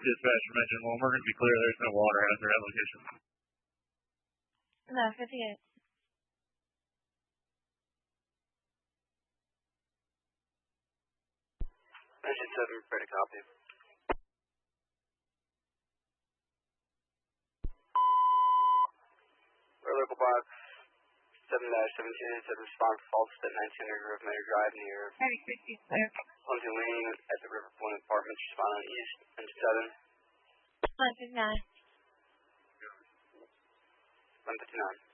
Dispatch mentioned, well, emergency clear, there's no water hazard at location. No, 58. Mention 7, ready to copy. We're local box 7-17 said respond for faults at 1900 River Mayor Drive near Clumsy Lane at the River Point Apartments. Respond on east and 7. 159. 159.